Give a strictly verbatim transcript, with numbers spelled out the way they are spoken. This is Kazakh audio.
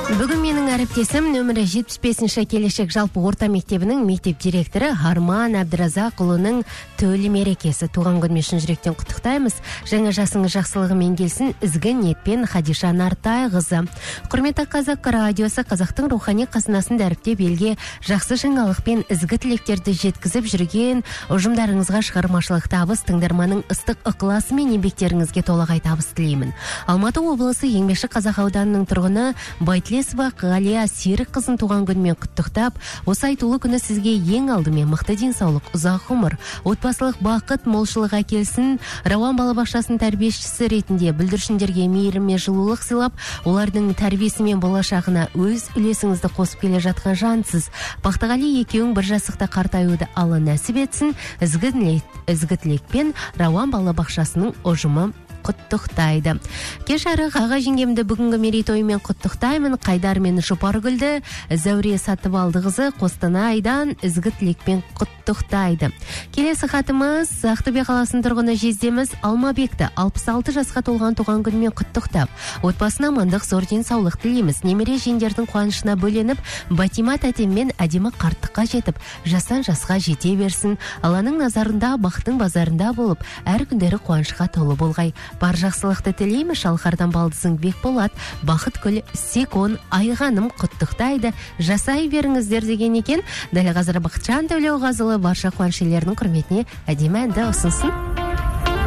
Бүгін менің әріптесім нөмірі жетпіс бесінші келешек жалпы орта мектебінің мектеп директоры Арман Әбдіразақұлының төлі мерекесі. Туған күнімен шын жүректен құттықтаймыз. Жаңа жасыңыз жақсылығымен келсін. Ізгі ниетпен Хадиша Нартайқызы. Құрметті Қазақ радиосы қазақтың рухани қазынасын дәріптеп елге жақсы жаңалықпен ізгі тілектерді жеткізіп жүрген ұжымдарыңызға шығармашылық табыс, тыңдарманның ыстық ықыласы мен еңбектеріңізге толағай табыс тілеймін. Алматы облысы Еңбекші Қазақ ауданының тұрғыны Байтлесова Ғалия Серік қызын туған күнімен құттықтап, осы айтулы күні сізге ең алдымен мықты денсаулық, ұзақ ғұмыр, отбасылық бақыт, молшылық әкелсін. Рауан балабақшасының тәрбиешісі ретінде бүлдіршіндерге мейірім мен жылулық сыйлап, олардың тәрбиесі мен болашағына өз үлесіңізді қосып келе жатқан жансыз. Бақтығали екеуің бір жасықта қартаюды Алла нәсіп етсін. Ізгі тілекпен Рауан балабақшасының ұжымы құттықтайды. Кеш жарық аға жеңгемді бүгінгі мерейтойымен құттықтаймын. Қайдар мен Жұпаргүлді Зәуре Сатыбалдықызы Қостанайдан ізгі тілекпен құттықтайды. Келесі хатымыз Ақтөбе қаласының тұрғыны жездеміз Алмабекті алпыс алты жасқа толған туған күнімен құттықтап, отбасына амандық, зор денсаулық тілейміз. Немере жеңдердің қуанышына бөленіп, Батима тәтеммен әдемі қарттыққа жетіп, жастан жасқа жете берсін. Алланың назарында, бақыттың базарында болып, әр күндері қуанышқа толы болғай. Бар жақсылықты тілейміз. Шалқардан Балдысың Бекболат, Бақытгүл Секон Айғаным құттықтайды. Жасай беріңіздер деген екен. Дәл қазір Бақытжан Төлеуғазылы барша қуаншыларының құрметіне әдемі әнді ұсынсын.